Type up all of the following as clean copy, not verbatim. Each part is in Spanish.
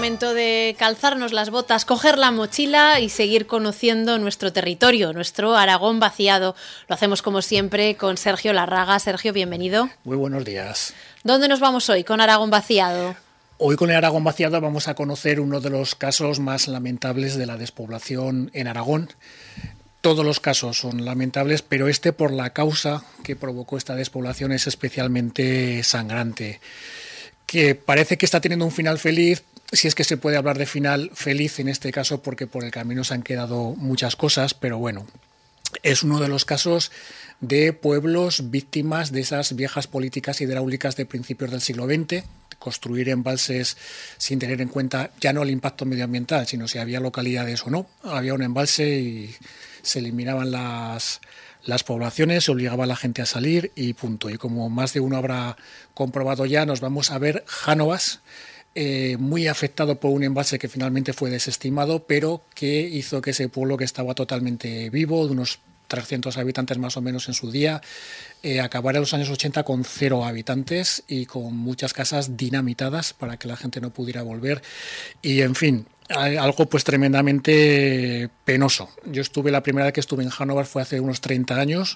Momento de calzarnos las botas, coger la mochila y seguir conociendo nuestro territorio, nuestro Aragón vaciado. Lo hacemos como siempre con Sergio Larraga. Sergio, bienvenido. Muy buenos días. ¿Dónde nos vamos hoy con Aragón vaciado? Hoy con el Aragón vaciado vamos a conocer uno de los casos más lamentables de la despoblación en Aragón. Todos los casos son lamentables, pero este, por la causa que provocó esta despoblación, es especialmente sangrante. Que parece que está teniendo un final feliz, si es que se puede hablar de final feliz en este caso, porque por el camino se han quedado muchas cosas, pero bueno, es uno de los casos de pueblos víctimas de esas viejas políticas hidráulicas de principios del siglo XX, construir embalses sin tener en cuenta ya no el impacto medioambiental, sino si había localidades o no. Había un embalse y se eliminaban las poblaciones, se obligaba a la gente a salir y punto. Y como más de uno habrá comprobado ya, nos vamos a ver Jánovas, muy afectado por un embalse que finalmente fue desestimado, pero que hizo que ese pueblo, que estaba totalmente vivo, de unos 300 habitantes más o menos en su día, acabara en los años 80 con 0 habitantes y con muchas casas dinamitadas para que la gente no pudiera volver. Y en fin, algo pues tremendamente penoso. Yo la primera vez que estuve en Jánovas fue hace unos 30 años.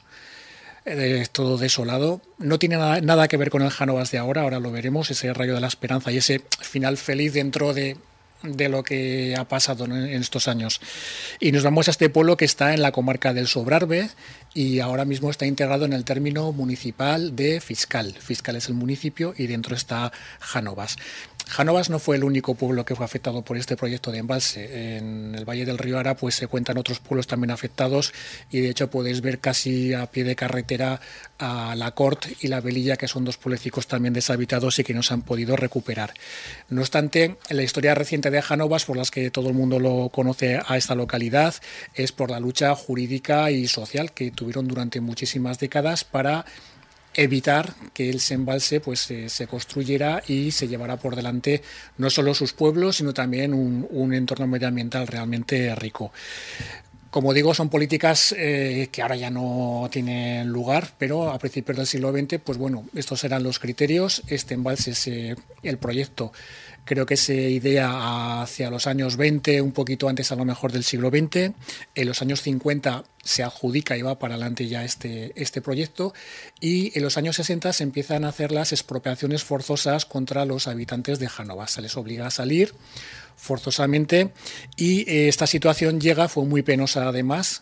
Todo desolado. No tiene nada que ver con el Jánovas de ahora lo veremos, ese rayo de la esperanza y ese final feliz dentro de lo que ha pasado en estos años. Y nos vamos a este pueblo que está en la comarca del Sobrarbe y ahora mismo está integrado en el término municipal de Fiscal. Fiscal es el municipio y dentro está Jánovas. Jánovas no fue el único pueblo que fue afectado por este proyecto de embalse. En el Valle del Río Ara pues se cuentan otros pueblos también afectados y de hecho podéis ver casi a pie de carretera a La Cort y La Velilla, que son dos pueblecicos también deshabitados y que no se han podido recuperar. No obstante, la historia reciente de Jánovas, por las que todo el mundo lo conoce a esta localidad, es por la lucha jurídica y social que tuvieron durante muchísimas décadas para evitar que ese embalse pues se construyera y se llevara por delante no solo sus pueblos, sino también un entorno medioambiental realmente rico. Como digo, son políticas que ahora ya no tienen lugar, pero a principios del siglo XX, pues bueno, estos eran los criterios. Este embalse, el proyecto, creo que se idea hacia los años 20, un poquito antes a lo mejor del siglo XX. En los años 50 se adjudica y va para adelante ya este proyecto, y en los años 60 se empiezan a hacer las expropiaciones forzosas contra los habitantes de Jánovas. Se les obliga a salir forzosamente y esta situación fue muy penosa además,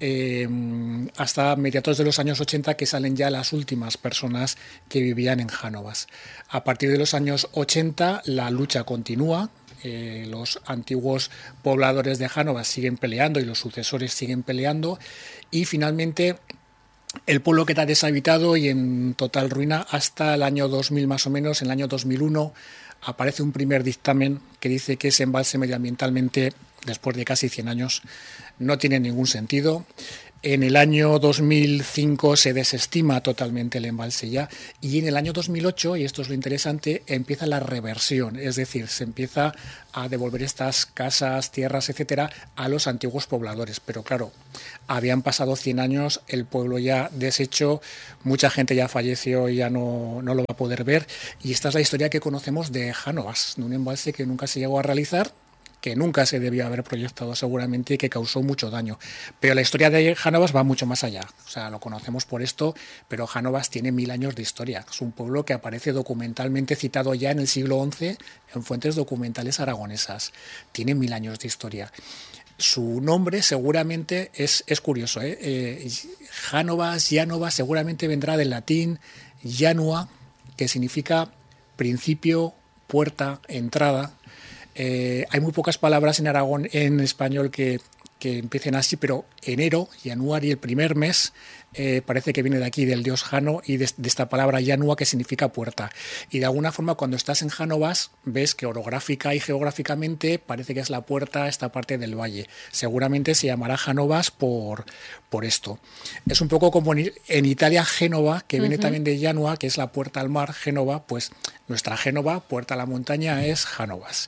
hasta mediados de los años 80, que salen ya las últimas personas que vivían en Jánovas. A partir de los años 80 la lucha continúa. Los antiguos pobladores de Jánovas siguen peleando y los sucesores siguen peleando y finalmente el pueblo queda deshabitado y en total ruina hasta el año 2000 más o menos. En el año 2001 aparece un primer dictamen que dice que ese embalse medioambientalmente, después de casi 100 años, no tiene ningún sentido. En el año 2005 se desestima totalmente el embalse ya, y en el año 2008, y esto es lo interesante, empieza la reversión, es decir, se empieza a devolver estas casas, tierras, etcétera, a los antiguos pobladores. Pero claro, habían pasado 100 años, el pueblo ya deshecho, mucha gente ya falleció y ya no lo va a poder ver, y esta es la historia que conocemos de Jánovas, de un embalse que nunca se llegó a realizar, que nunca se debió haber proyectado seguramente y que causó mucho daño. Pero la historia de Jánovas va mucho más allá. O sea, lo conocemos por esto, pero Jánovas tiene 1000 años de historia. Es un pueblo que aparece documentalmente citado ya en el siglo XI en fuentes documentales aragonesas. Tiene 1000 años de historia. Su nombre seguramente es curioso, Jánovas, Llanova, seguramente vendrá del latín Janua, que significa principio, puerta, entrada. Hay muy pocas palabras en Aragón en español que empiecen así, pero enero, Januari, el primer mes, parece que viene de aquí, del dios Jano, y de esta palabra Janua, que significa puerta. Y de alguna forma, cuando estás en Jánovas, ves que orográfica y geográficamente parece que es la puerta a esta parte del valle. Seguramente se llamará Jánovas por esto. Es un poco como en Italia, Génova, que viene también de Janua, que es la puerta al mar. Génova, pues nuestra Génova, puerta a la montaña, es Jánovas.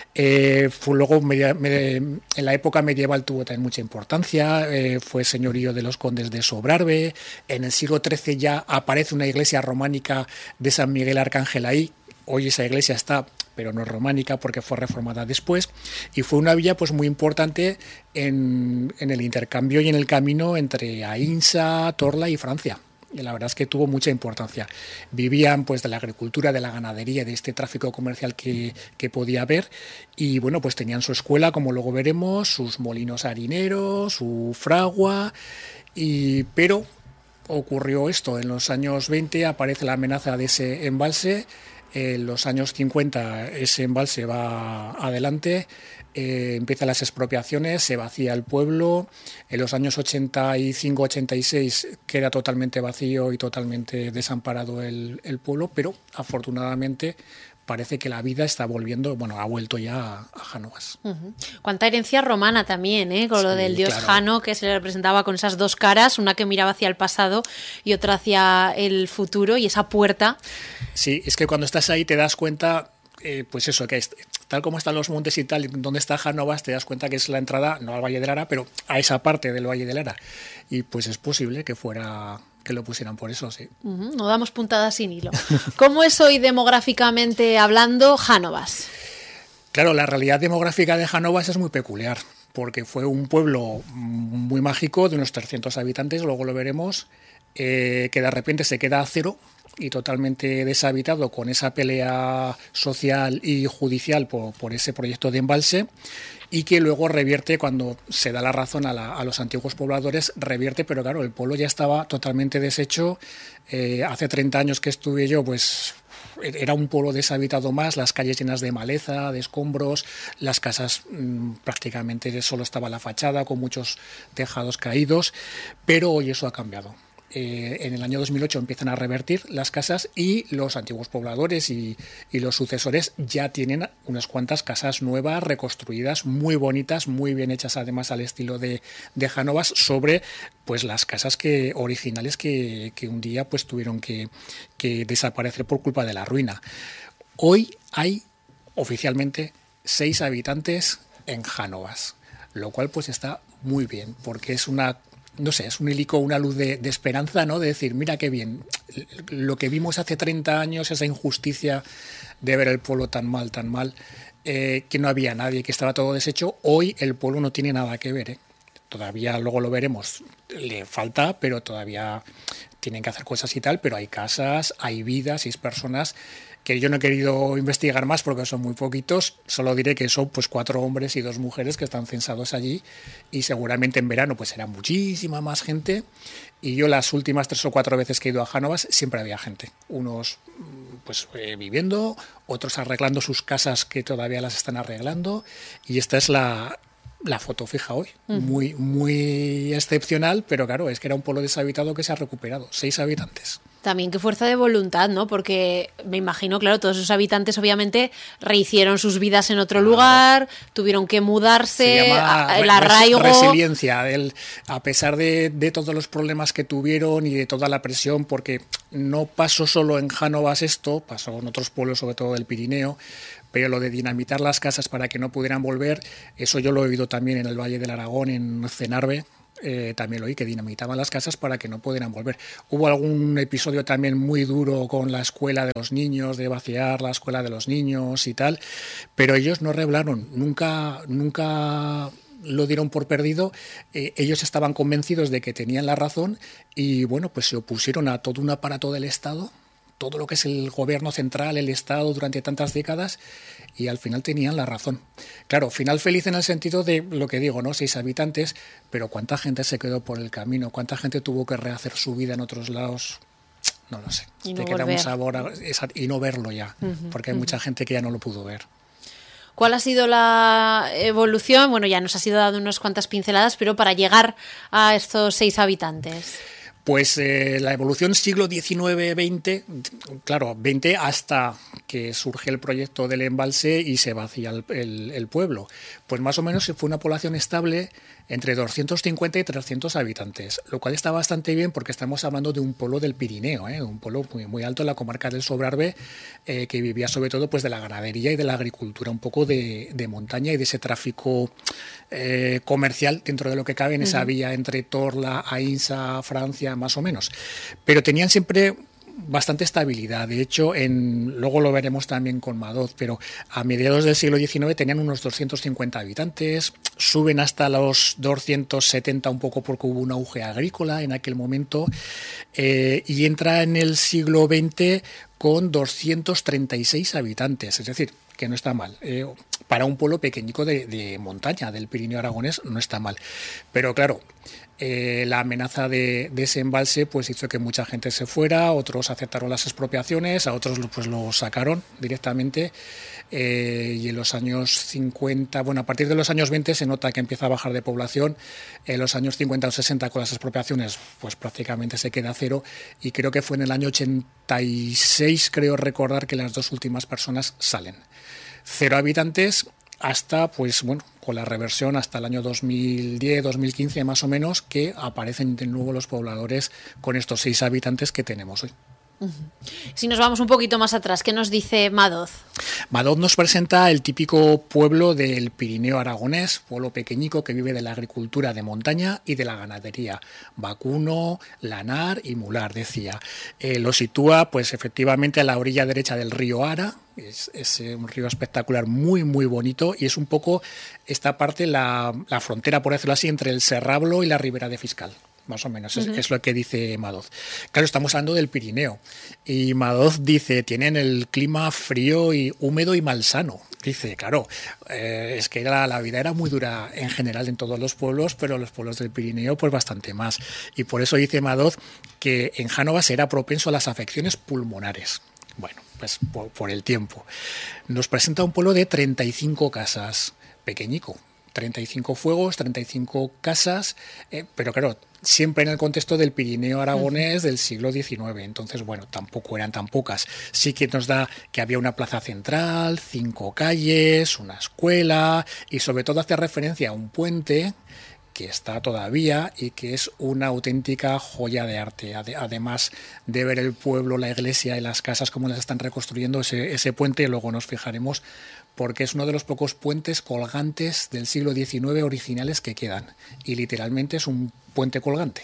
Luego, en la época medieval tuvo también mucha importancia, fue señorío de los condes de Sobrarbe. En el siglo XIII ya aparece una iglesia románica de San Miguel Arcángel ahí, Hoy esa iglesia está, pero no es románica porque fue reformada después, y fue una villa pues muy importante en el intercambio y en el camino entre Aínsa, Torla y Francia. Y la verdad es que tuvo mucha importancia. Vivían pues de la agricultura, de la ganadería, de este tráfico comercial que podía haber, y bueno, pues tenían su escuela, como luego veremos, sus molinos harineros, su fragua, pero ocurrió esto. En los años 20 aparece la amenaza de ese embalse. En los años 50 ese embalse va adelante, empiezan las expropiaciones, se vacía el pueblo. En los años 85-86 queda totalmente vacío y totalmente desamparado el pueblo, pero afortunadamente parece que la vida está volviendo, bueno, ha vuelto ya a Jánovas. Cuánta herencia romana también, ¿eh? Con lo del dios Jano, que se le representaba con esas dos caras, una que miraba hacia el pasado y otra hacia el futuro, y esa puerta. Sí, es que cuando estás ahí te das cuenta, pues eso, que tal como están los montes y tal, donde está Jánovas, te das cuenta que es la entrada, no al Valle del Ara, pero a esa parte del Valle del Ara. Y pues es posible que lo pusieran por eso, sí. No damos puntadas sin hilo. ¿Cómo es hoy demográficamente hablando Jánovas? Claro, la realidad demográfica de Jánovas es muy peculiar, porque fue un pueblo muy mágico de unos 300 habitantes, luego lo veremos, que de repente se queda a cero y totalmente deshabitado, con esa pelea social y judicial por ese proyecto de embalse, y que luego revierte cuando se da la razón a los antiguos pobladores, revierte, pero claro, el pueblo ya estaba totalmente deshecho. Hace 30 años que estuve yo, pues era un pueblo deshabitado más, las calles llenas de maleza, de escombros, las casas prácticamente solo estaba la fachada con muchos tejados caídos, pero hoy eso ha cambiado. En el año 2008 empiezan a revertir las casas y los antiguos pobladores y los sucesores ya tienen unas cuantas casas nuevas, reconstruidas, muy bonitas, muy bien hechas además al estilo de Jánovas, sobre pues las casas originales que un día pues tuvieron que desaparecer por culpa de la ruina. Hoy hay oficialmente 6 habitantes en Jánovas, lo cual pues está muy bien, porque es es un helico, una luz de esperanza, ¿no? De decir, mira qué bien, lo que vimos hace 30 años, esa injusticia de ver el pueblo tan mal, que no había nadie, que estaba todo deshecho, hoy el pueblo no tiene nada que ver, ¿eh? Todavía, luego lo veremos, le falta, pero todavía tienen que hacer cosas y tal, pero hay casas, hay vidas, 6 personas, que yo no he querido investigar más porque son muy poquitos, solo diré que son pues 4 hombres y 2 mujeres que están censados allí, y seguramente en verano pues será muchísima más gente, y yo las últimas 3 o 4 veces que he ido a Jánovas siempre había gente, unos pues viviendo, otros arreglando sus casas que todavía las están arreglando, y esta es la foto fija hoy, muy, muy excepcional, pero claro, es que era un pueblo deshabitado que se ha recuperado, 6 habitantes. También qué fuerza de voluntad, ¿no? Porque me imagino, claro, todos esos habitantes obviamente rehicieron sus vidas en otro lugar, tuvieron que mudarse, el arraigo... Resiliencia, a pesar de todos los problemas que tuvieron y de toda la presión, porque no pasó solo en Jánovas esto, pasó en otros pueblos, sobre todo del Pirineo, pero lo de dinamitar las casas para que no pudieran volver, eso yo lo he oído también en el Valle del Aragón, en Cenarbe. También lo oí, que dinamitaban las casas para que no pudieran volver. Hubo algún episodio también muy duro con la escuela de los niños, de vaciar la escuela de los niños y tal, pero ellos no rebelaron, nunca lo dieron por perdido. Ellos estaban convencidos de que tenían la razón y bueno, pues se opusieron a todo un aparato del Estado, todo lo que es el gobierno central, el Estado durante tantas décadas, y al final tenían la razón. Claro, final feliz en el sentido de lo que digo, ¿no? 6 habitantes, pero ¿cuánta gente se quedó por el camino? ¿Cuánta gente tuvo que rehacer su vida en otros lados? No lo sé. Y no te queda un sabor y no verlo ya, porque hay mucha gente que ya no lo pudo ver. ¿Cuál ha sido la evolución? Bueno, ya nos has ido dando unas cuantas pinceladas, pero para llegar a estos 6 habitantes... Pues la evolución siglo XIX-XX, claro, 20 hasta que surge el proyecto del embalse y se vacía el pueblo. Pues más o menos fue una población estable entre 250 y 300 habitantes, lo cual está bastante bien porque estamos hablando de un pueblo del Pirineo, un pueblo muy, muy alto en la comarca del Sobrarbe, que vivía sobre todo pues de la ganadería y de la agricultura, un poco de montaña y de ese tráfico comercial dentro de lo que cabe en esa vía entre Torla, Aínsa, Francia, más o menos. Pero tenían siempre bastante estabilidad. De hecho, luego lo veremos también con Madoz, pero a mediados del siglo XIX tenían unos 250 habitantes, suben hasta los 270 un poco porque hubo un auge agrícola en aquel momento, y entra en el siglo XX con 236 habitantes, es decir, que no está mal. Para un pueblo pequeñico de montaña del Pirineo aragonés no está mal. Pero claro, la amenaza de ese embalse pues hizo que mucha gente se fuera, otros aceptaron las expropiaciones, a otros pues lo sacaron directamente, y en los años 50, bueno, a partir de los años 20 se nota que empieza a bajar de población, en los años 50 o 60 con las expropiaciones pues prácticamente se queda a cero, y creo que fue en el año 86, creo recordar, que las dos últimas personas salen. 0 habitantes hasta, pues bueno, con la reversión hasta el año 2010, 2015 más o menos, que aparecen de nuevo los pobladores con estos 6 habitantes que tenemos hoy. Si nos vamos un poquito más atrás, ¿qué nos dice Madoz? Madoz nos presenta el típico pueblo del Pirineo aragonés, pueblo pequeñico que vive de la agricultura de montaña y de la ganadería, vacuno, lanar y mular, decía. Lo sitúa pues efectivamente a la orilla derecha del río Ara. Es un río espectacular, muy muy bonito, y es un poco esta parte, la frontera, por decirlo así, entre el Serrablo y la Ribera de Fiscal. Más o menos, es lo que dice Madoz. Claro, estamos hablando del Pirineo, y Madoz dice, tienen el clima frío y húmedo y malsano. Dice, claro, es que la vida era muy dura en general en todos los pueblos, pero los pueblos del Pirineo pues bastante más. Y por eso dice Madoz que en Jánovas era propenso a las afecciones pulmonares. Bueno, pues por el tiempo. Nos presenta un pueblo de 35 casas, pequeñico. 35 fuegos, 35 casas, pero claro, siempre en el contexto del Pirineo aragonés del siglo XIX. Entonces, bueno, tampoco eran tan pocas. Sí que nos da que había una plaza central, 5 calles, una escuela, y sobre todo hace referencia a un puente que está todavía y que es una auténtica joya de arte. Además de ver el pueblo, la iglesia y las casas como las están reconstruyendo, ese puente, luego nos fijaremos, porque es uno de los pocos puentes colgantes del siglo XIX originales que quedan, y literalmente es un puente colgante.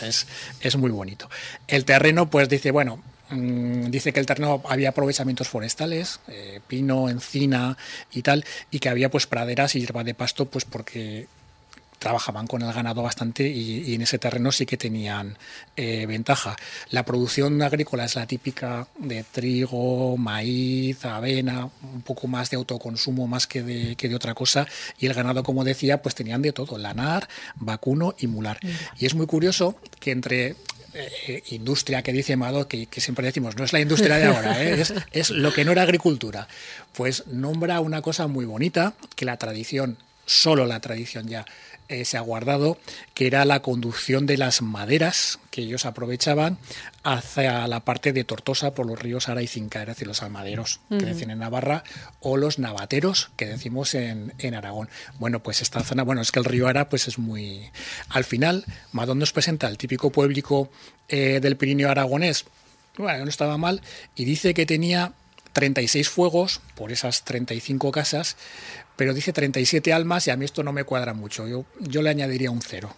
Es muy bonito. El terreno, pues dice, bueno, dice que el terreno había aprovechamientos forestales, pino, encina y tal, y que había pues praderas y hierba de pasto, pues porque trabajaban con el ganado bastante, y en ese terreno sí que tenían ventaja. La producción agrícola es la típica de trigo, maíz, avena, un poco más de autoconsumo más que de otra cosa, y el ganado, como decía, pues tenían de todo, lanar, vacuno y mular. Y es muy curioso que entre industria, que dice Madoz, que siempre decimos, no es la industria de ahora, es lo que no era agricultura, pues nombra una cosa muy bonita, que la tradición, solo la tradición ya se ha guardado, que era la conducción de las maderas que ellos aprovechaban hacia la parte de Tortosa por los ríos Ara y Cinca, es decir, los almaderos que decían en Navarra, o los navateros que decimos en Aragón. Bueno, pues esta zona, bueno, es que el río Ara pues es muy... Al final, Madoz nos presenta el típico puéblico del Pirineo aragonés, bueno, no estaba mal, y dice que tenía 36 fuegos por esas 35 casas, pero dice 37 almas, y a mí esto no me cuadra mucho. Yo le añadiría un 0,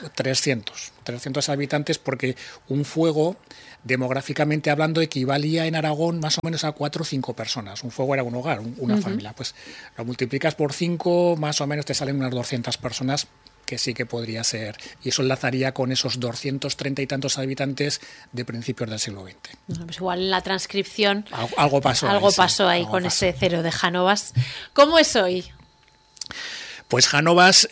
300 habitantes, porque un fuego, demográficamente hablando, equivalía en Aragón más o menos a 4 o 5 personas. Un fuego era un hogar, una familia. Pues lo multiplicas por 5, más o menos te salen unas 200 personas, que sí que podría ser, y eso enlazaría con esos 230 y tantos habitantes de principios del siglo XX. Pues igual en la transcripción algo pasó ahí con ese 0 de Jánovas. ¿Cómo es hoy? Pues Jánovas,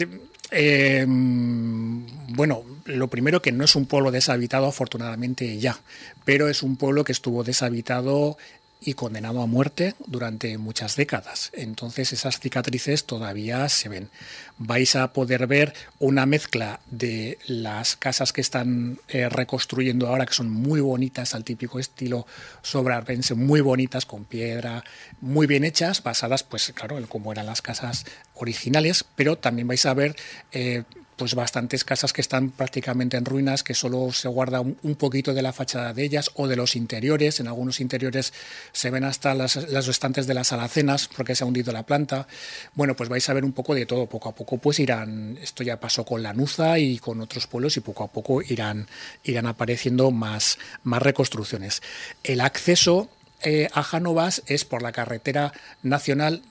bueno, lo primero, que no es un pueblo deshabitado afortunadamente ya, pero es un pueblo que estuvo deshabitado y condenado a muerte durante muchas décadas. Entonces esas cicatrices todavía se ven. Vais a poder ver una mezcla de las casas que están reconstruyendo ahora, que son muy bonitas, al típico estilo sobrarbense, muy bonitas, con piedra, muy bien hechas, basadas, pues claro, en cómo eran las casas originales, pero también vais a ver pues bastantes casas que están prácticamente en ruinas, que solo se guarda un poquito de la fachada de ellas o de los interiores. En algunos interiores se ven hasta las restantes de las alacenas porque se ha hundido la planta. Bueno, pues vais a ver un poco de todo. Poco a poco pues irán, esto ya pasó con Lanuza y con otros pueblos, y poco a poco irán apareciendo más reconstrucciones. El acceso a Jánovas es por la carretera nacional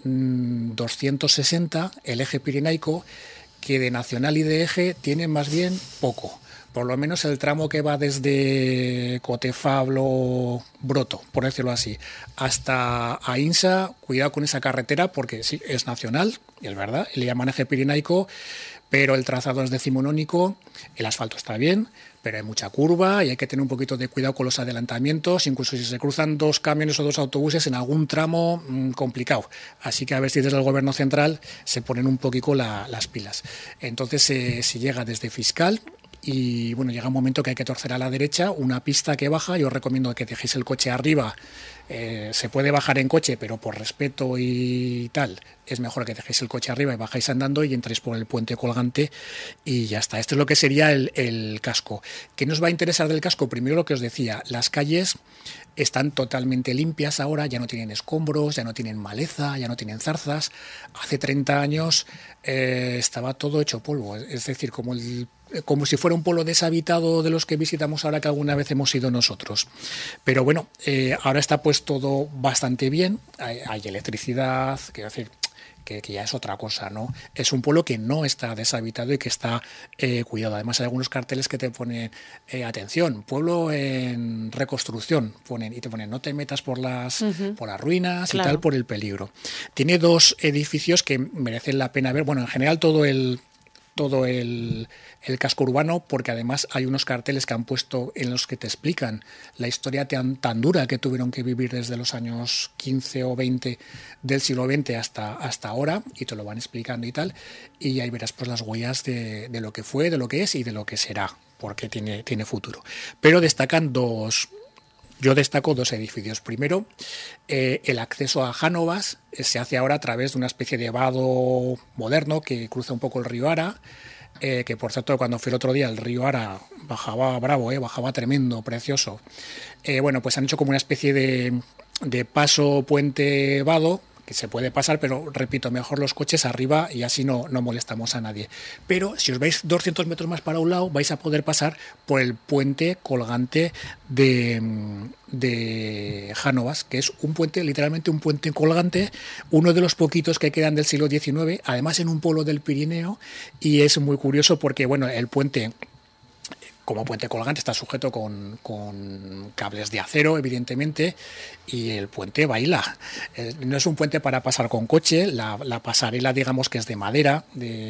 260, el eje pirenaico, que de nacional y de eje tiene más bien poco. Por lo menos el tramo que va desde Cotefablo, Broto, por decirlo así, hasta Ainsa, cuidado con esa carretera porque sí, es nacional, es verdad, le llaman eje pirenaico, pero el trazado es decimonónico, el asfalto está bien, pero hay mucha curva y hay que tener un poquito de cuidado con los adelantamientos, incluso si se cruzan dos camiones o dos autobuses en algún tramo, complicado. Así que a ver si desde el Gobierno central se ponen un poquito las pilas. Entonces se llega desde Fiscal y bueno, llega un momento que hay que torcer a la derecha, una pista que baja. Yo os recomiendo que dejéis el coche arriba. Se puede bajar en coche, pero por respeto y tal, es mejor que dejéis el coche arriba y bajáis andando y entréis por el puente colgante y ya está. Esto es lo que sería el casco. ¿Qué nos va a interesar del casco? Primero lo que os decía, las calles están totalmente limpias ahora, ya no tienen escombros, ya no tienen maleza, ya no tienen zarzas. Hace 30 años estaba todo hecho polvo, es decir, como si fuera un pueblo deshabitado de los que visitamos ahora, que alguna vez hemos ido nosotros. Pero bueno, ahora está pues todo bastante bien, hay electricidad, quiero decir, que ya es otra cosa, ¿no? Es un pueblo que no está deshabitado y que está cuidado. Además hay algunos carteles que te ponen, atención, pueblo en reconstrucción, y te ponen no te metas por las ruinas, claro, y tal, por el peligro. Tiene dos edificios que merecen la pena ver, bueno, en general todo el casco urbano, porque además hay unos carteles que han puesto en los que te explican la historia tan dura que tuvieron que vivir desde los años 15 o 20 del siglo XX hasta ahora, y te lo van explicando y tal, y ahí verás pues las huellas de lo que fue, de lo que es y de lo que será, porque tiene futuro. Pero yo destaco dos edificios. Primero, el acceso a Jánovas se hace ahora a través de una especie de vado moderno que cruza un poco el río Ara, que por cierto cuando fui el otro día el río Ara bajaba bravo, bajaba tremendo, precioso. Bueno, pues han hecho como una especie de paso puente vado, que se puede pasar, pero repito, mejor los coches arriba y así no molestamos a nadie. Pero si os vais 200 metros más para un lado, vais a poder pasar por el puente colgante de Jánovas, que es un puente, literalmente un puente colgante, uno de los poquitos que quedan del siglo XIX, además en un pueblo del Pirineo, y es muy curioso porque, bueno, el puente, como puente colgante, está sujeto con cables de acero, evidentemente, y el puente baila. No es un puente para pasar con coche, la pasarela, digamos que es de madera,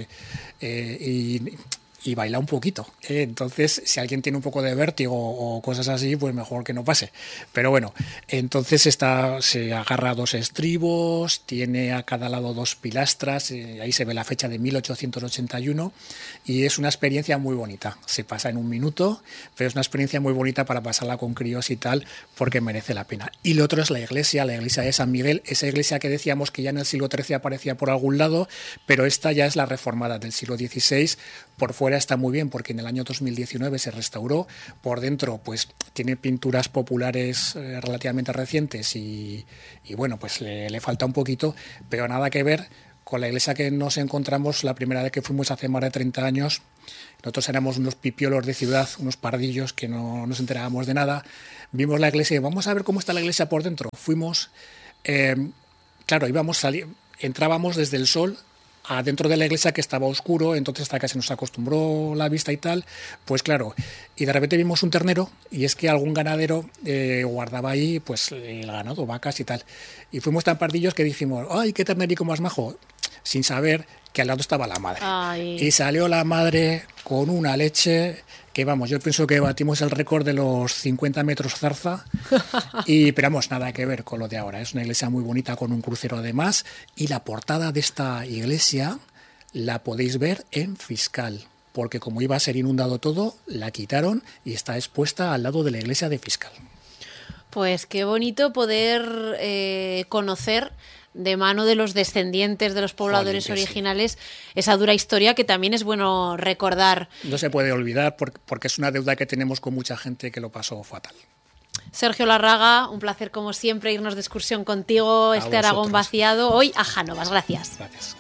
y baila un poquito. Entonces, si alguien tiene un poco de vértigo o cosas así, pues mejor que no pase. Pero bueno, entonces se agarra a dos estribos, tiene a cada lado dos pilastras, ahí se ve la fecha de 1881, y es una experiencia muy bonita. Se pasa en un minuto, pero es una experiencia muy bonita para pasarla con críos y tal, porque merece la pena. Y lo otro es la iglesia de San Miguel, esa iglesia que decíamos que ya en el siglo XIII aparecía por algún lado, pero esta ya es la reformada del siglo XVI. Por fuera está muy bien porque en el año 2019 se restauró. Por dentro pues tiene pinturas populares relativamente recientes y bueno, pues le falta un poquito, pero nada que ver con la iglesia que nos encontramos la primera vez que fuimos hace más de 30 años. Nosotros éramos unos pipiolos de ciudad, unos pardillos que no nos enterábamos de nada. Vimos la iglesia y vamos a ver cómo está la iglesia por dentro. Fuimos, claro, entrábamos desde el sol adentro de la iglesia, que estaba oscuro, entonces hasta que se nos acostumbró la vista y tal, pues claro, y de repente vimos un ternero, y es que algún ganadero guardaba ahí pues el ganado, vacas y tal, y fuimos tan pardillos que dijimos, ¡ay, qué ternerico más majo!, sin saber que al lado estaba la madre. Ay. Y salió la madre con una leche que, vamos, yo pienso que batimos el récord de los 50 metros zarza, pero vamos, nada que ver con lo de ahora. Es una iglesia muy bonita con un crucero además, y la portada de esta iglesia la podéis ver en Fiscal, porque como iba a ser inundado todo, la quitaron y está expuesta al lado de la iglesia de Fiscal. Pues qué bonito poder conocer de mano de los descendientes de los pobladores originales, esa dura historia que también es bueno recordar. No se puede olvidar porque es una deuda que tenemos con mucha gente que lo pasó fatal. Sergio Larraga, un placer como siempre irnos de excursión contigo, Aragón vaciado, hoy a Jánovas. Gracias. Gracias.